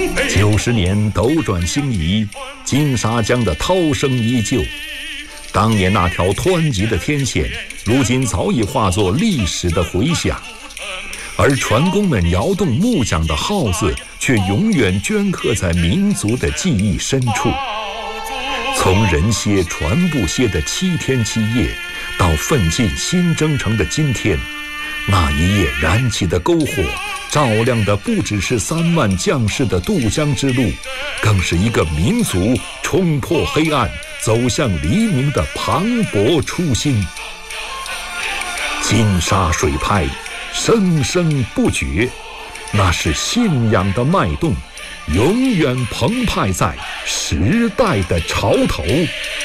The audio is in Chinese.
90年斗转星移，金沙江的涛声依旧。当年那条湍急的天险，如今早已化作历史的回响，而船工们摇动木桨的号子，却永远镌刻在民族的记忆深处。从人歇船不歇的7天7夜，到奋进新征程的今天，那一夜燃起的篝火，照亮的不只是3万将士的渡江之路，更是一个民族冲破黑暗，走向黎明的磅礴初心。金沙水拍，生生不绝，那是信仰的脉动，永远澎湃在时代的潮头。